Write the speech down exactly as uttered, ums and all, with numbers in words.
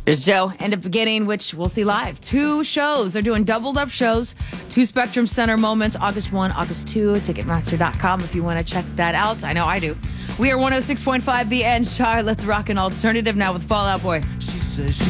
There's Joe. End up beginning, which we'll see live. Two shows. They're doing doubled up shows. Two Spectrum Center moments, August first, August second. Ticketmaster dot com if you want to check that out. I know I do. We are one oh six point five The Answer. Let's rock an alternative now with Fall Out Boy. She says she